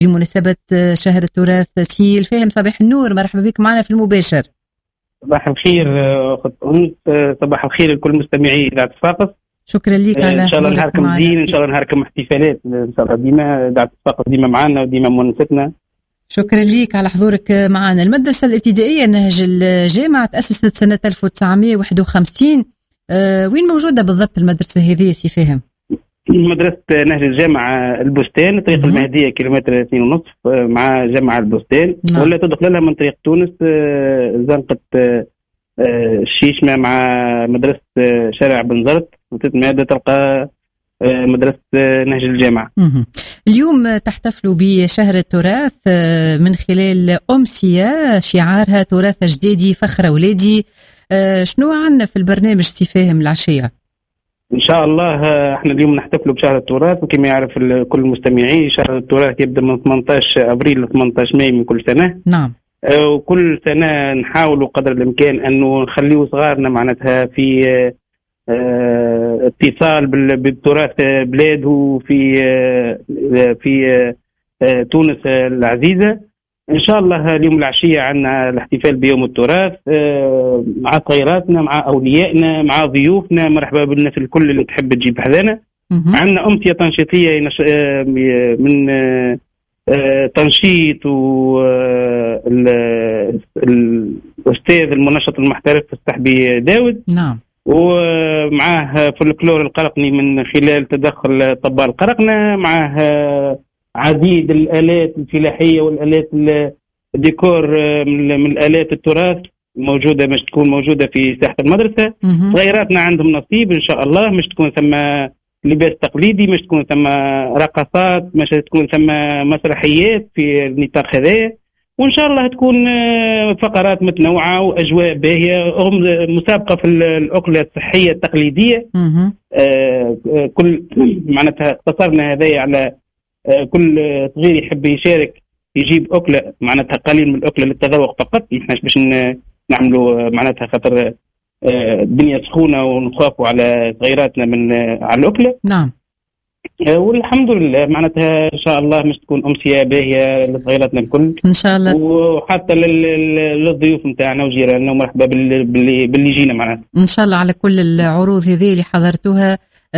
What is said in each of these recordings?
بمناسبة شهر التراث. سي الفاهم صباح النور، مرحبا بك معنا في المباشر. صباح الخير أخت أنس، صباح الخير لكل مستمعي إذاعة صفاقس. شكرا لك على إن شاء الله نهاركم زين، إن شاء الله نهاركم احتفالات إن شاء الله. ديما إذاعة صفاقس ديما معنا وديما مونستنا. شكرا لك على حضورك معنا. المدرسة الابتدائية نهج الجامعة تأسست سنة 1951. وين موجودة بالضبط المدرسة هذه سي فاهم؟ مدرسة نهج الجامعة البستان، طريق المهدية كيلومتر 2.5 مع جامعة البستان. نعم. ولا تدخل لها من طريق تونس زنقة الشيشمة مع مدرسة شارع بن زرت وتتمادى تلقى مدرسة نهج الجامعة. اليوم تحتفلوا بشهر التراث من خلال أمسية شعارها تراث جديدي فخر أولادي. شنو عنا في البرنامج سي فاهم العشية؟ إن شاء الله احنا اليوم نحتفلوا بشهر التراث، وكما يعرف كل المستمعين شهر التراث يبدأ من 18 أبريل ل 18 ماي من كل سنة. نعم. وكل سنة نحاولوا قدر الإمكان أنه نخليوا صغارنا معناتها في اتصال بالتراث بلاده في تونس العزيزة. إن شاء الله اليوم العشية عنا الاحتفال بيوم التراث مع صغيراتنا، مع أوليائنا، مع ضيوفنا. مرحبا بالناس الكل اللي تحب تجيب حذانا. عنا أمسية تنشيطية من تنشيط الأستاذ المنشط المحترف السحبي داود. نعم. ومعه فولكلور القرقني من خلال تدخل طبال القرقنة، معه عديد الآلات الفلاحية والآلات الديكور من الآلات التراث موجودة، مش تكون موجودة في ساحة المدرسة. صغيراتنا عندهم نصيب إن شاء الله، مش تكون ثم لباس تقليدي، مش تكون ثم رقصات، مش تكون ثم مسرحيات في النطاق هذا. وإن شاء الله تكون فقرات متنوعة وأجواء باهية، مسابقة في الأكلة الصحية التقليدية. كل معناتها اقتصرنا هذا على كل صغير يحب يشارك يجيب أكلة معناتها قليل من الأكلة للتذوق فقط. إحنا باش نعملوا معناتها خاطر الدنيا سخونة ونخافوا على صغيراتنا من على الأكلة. نعم. والحمد لله معناتها إن شاء الله مش تكون أمسية باهية لصغيراتنا الكل إن شاء الله، وحتى للضيوف متاعنا وجيراننا. ومرحبا باللي جينا معناتها إن شاء الله على كل العروض هذه اللي حضرتوها.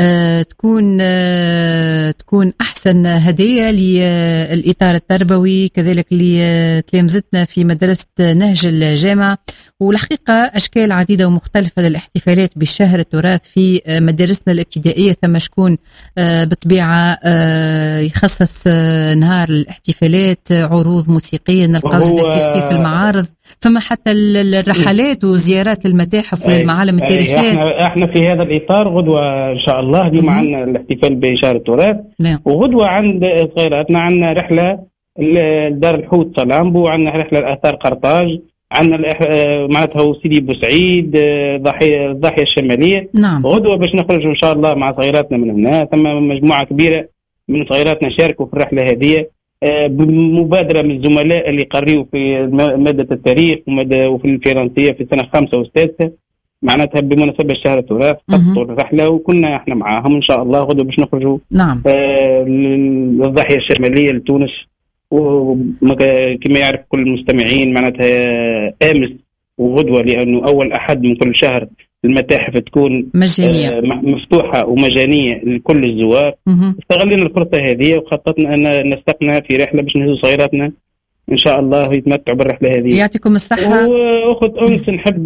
تكون أحسن هدية للإطار التربوي كذلك لتلامذتنا في مدرسة نهج الجامعة. والحقيقة أشكال عديدة ومختلفة للاحتفالات بالشهر التراث في مدارسنا الابتدائية. ثم شكون بطبيعة يخصص نهار الاحتفالات عروض موسيقية، نلقاو كيف المعارض، ثم حتى الرحلات وزيارات للمتاحف والمعالم التاريخية. احنا في هذا الإطار غدوة إن شاء الله اليوم عندنا الاحتفال بشهر التراث. نعم. وغدوة عند صغيراتنا عندنا رحلة لدار الحوت صلامبو، عندنا رحلة لآثار قرطاج، عندنا معناتها سيدي بوسعيد الضاحية الشمالية. نعم. غدوة باش نخرج إن شاء الله مع صغيراتنا من هنا. ثم مجموعة كبيرة من صغيراتنا شاركوا في الرحلة هذه بمبادرة من الزملاء اللي قريوا في مادة التاريخ وفي الفرنسية في سنة 5 و6 معناتها بمناسبة شهر التراث خطوا الرحلة وكنا احنا معاهم. إن شاء الله غدوة باش نخرجوا. نعم. للضاحية الشمالية لتونس. وكما يعرف كل المستمعين معناتها أمس وغدوة، لأنه أول أحد من كل شهر المتاحف تكون مجانية مفتوحة ومجانية لكل الزوار. استغلنا الفرصة هذه وخططنا أن نستقنا في رحلة باش نهزوا صغيراتنا إن شاء الله يتمتعوا بالرحلة هذه. يعطيكم الصحة. وأخت أنس نحب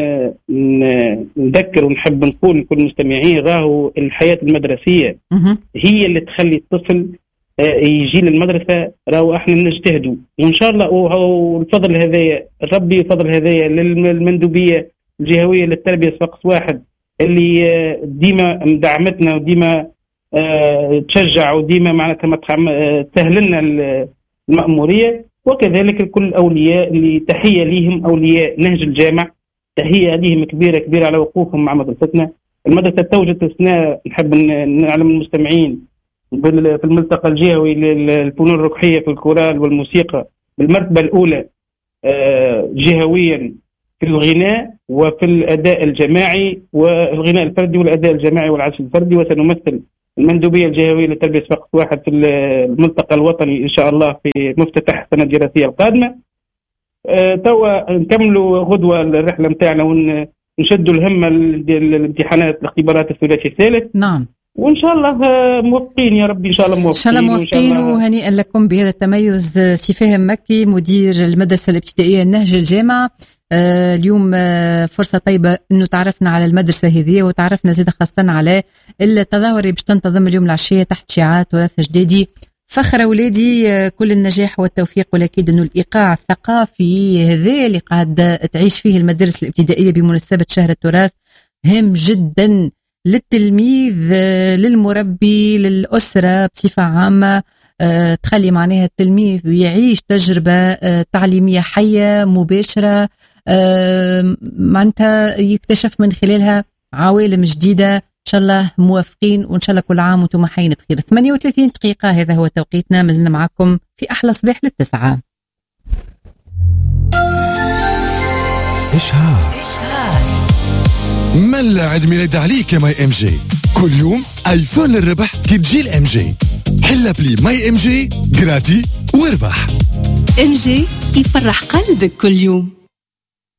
نذكر ونحب نقول لكل المستمعين راهو الحياة المدرسية هي اللي تخلي الطفل يجي للمدرسة. راهو احنا نجتهدوا وإن شاء الله والفضل هذايا ربي فضل هذايا للمندوبية الجهوية للتربية صفاقس واحد اللي ديما مدعمتنا وديما تشجع وديما معناتها تسهلنا المأمورية. وكذلك الكل أولياء اللي تحية ليهم أولياء نهج الجامع، تحية ليهم كبيرة على وقوفهم مع مدرستنا. المدرسة توجد أثناء نحب نعلم المستمعين في الملتقى الجهوي للفنون الركحية في الكورال والموسيقى بالمرتبة الأولى جهويا في الغناء وفي الأداء الجماعي والغناء الفردي والأداء الجماعي والعزف الفردي. وسنمثل المندوبية الجهوية لتربية فقط واحد في الملتقى الوطني إن شاء الله في مفتتح السنة الدراسية القادمة. توا نكملوا غدوة الرحلة متاعنا ونشدوا الهمة الامتحانات الاختبارات الثلاثي الثالث. نعم، وإن شاء الله موفقين يا رب. إن شاء الله موفقين. إن شاء الله موفقين وهنيئا لكم بهذا التميز. سي فاهم مكي مدير المدرسة الابتدائية النهج الجامعة، اليوم فرصة طيبة أنه تعرفنا على المدرسة هذه وتعرفنا زيادة خاصة على التظاهرة اللي باش تنتظم اليوم العشية تحت شعار تراث جديدي. فخر أولادي، كل النجاح والتوفيق، والأكيد أنه الإيقاع الثقافي هذا اللي قاعد تعيش فيه المدارس الابتدائية بمناسبة شهر التراث هام جدا للتلميذ، للمربي، للأسرة بصفة عامة. تخلي معناها التلميذ يعيش تجربة تعليمية حية مباشرة، معناتها يكتشف من خلالها عوالم جديدة. إن شاء الله موافقين، وإن شاء الله كل عام وانتم حيين بخير. 38 دقيقة هذا هو توقيتنا، مازلنا معكم في أحلى صباح للتسعة. إشهار ملا عيد ميلاد عليك يا ماي ام جي. كل يوم ايفون للربح كي تجي الام جي. حل بلي ماي ام جي جراتي واربح. ام جي يفرح قلبك كل يوم.